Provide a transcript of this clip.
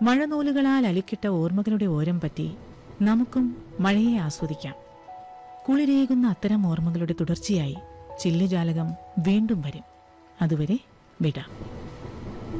മഴനൂലുകളാൽ അലുക്കിട്ട ഓർമ്മകളുടെ ഓരം പറ്റി നമുക്കും മഴയെ ആസ്വദിക്കാം. കുളിരേകുന്ന അത്തരം ഓർമ്മകളുടെ തുടർച്ചയായി ചില്ലുജാലകം വീണ്ടും വരും. അതുവരെ വിടാം.